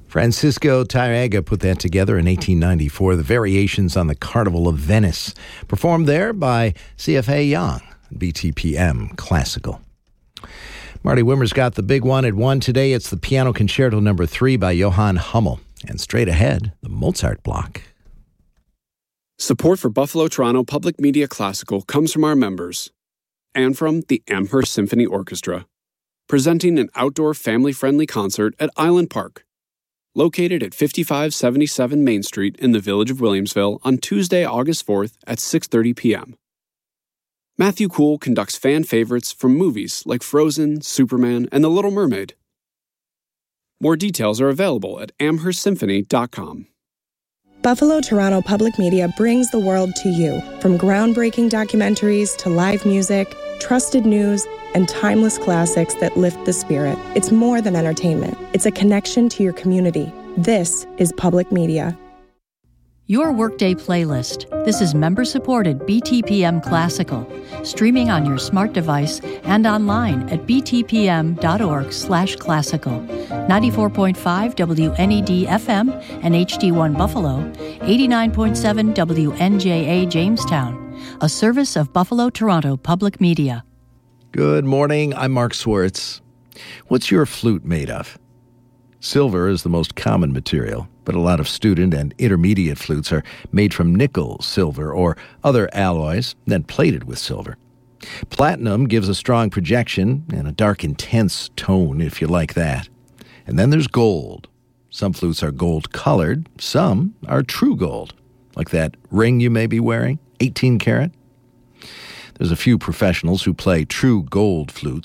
Francisco Tárrega put that together in 1894, the variations on the Carnival of Venice, performed there by CFA Young, BTPM Classical. Marty Wimmer's got the big one at 1 today. It's the Piano Concerto No. 3 by Johann Hummel. And straight ahead, the Mozart block. Support for Buffalo Toronto Public Media Classical comes from our members and from the Amherst Symphony Orchestra, presenting an outdoor family-friendly concert at Island Park, located at 5577 Main Street in the village of Williamsville on Tuesday, August 4th at 6:30 p.m. Matthew Kuhl conducts fan favorites from movies like Frozen, Superman, and The Little Mermaid. More details are available at amherstsymphony.com. Buffalo Toronto Public Media brings the world to you. From groundbreaking documentaries to live music, trusted news, and timeless classics that lift the spirit. It's more than entertainment. It's a connection to your community. This is public media. Your Workday playlist. This is member-supported BTPM Classical, streaming on your smart device and online at btpm.org/classical. 94.5 WNED FM and HD1 Buffalo, 89.7 WNJA Jamestown, a service of Buffalo Toronto Public Media. Good morning, I'm Mark Swartz. What's your flute made of? Silver is the most common material, but a lot of student and intermediate flutes are made from nickel, silver, or other alloys, then plated with silver. Platinum gives a strong projection and a dark, intense tone, if you like that. And then there's gold. Some flutes are gold-colored, some are true gold, like that ring you may be wearing, 18 karat. There's a few professionals who play true gold flutes,